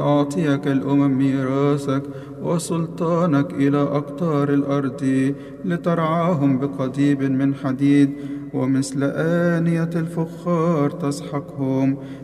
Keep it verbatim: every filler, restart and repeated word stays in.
أعطيك الأمم ميراثك وسلطانك إلى أقطار الأرض، لترعاهم بقضيب من حديد، ومثل آنية الفخار تسحقهم.